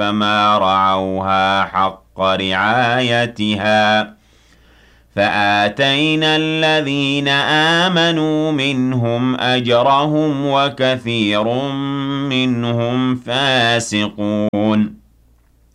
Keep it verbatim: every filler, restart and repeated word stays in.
فما رعوها حق رعايتها فآتينا الذين آمنوا منهم أجرهم وكثير منهم فاسقون